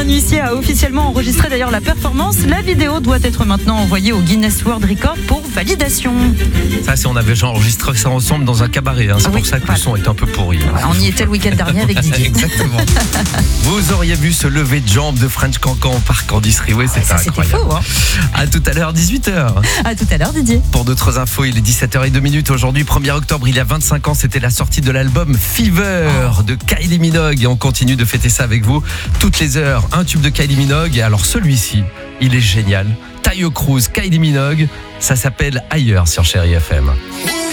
Un huissier a officiellement enregistré d'ailleurs la performance. La vidéo doit être maintenant envoyée au Guinness World Record pour validation. Ça, si on avait enregistré ça ensemble dans un cabaret, hein. C'est pour ça que le son est un peu pourri. On y était le week-end dernier avec Didier. Exactement. Vous auriez vu ce lever de jambe de French Cancan par Candice Riouet, c'était incroyable. Faux, hein. À tout à l'heure, 18h. À tout à l'heure, Didier. Pour d'autres infos, il est 17h02. Aujourd'hui, 1er octobre, il y a 25 ans, c'était la sortie de l'album Fever de Kylie Minogue. Et on continue de fêter ça avec vous toutes les heures. Un tube de Kylie Minogue. Et alors celui-ci, il est génial. Taio Cruz, Kylie Minogue. Ça s'appelle Ailleurs sur Chérie FM.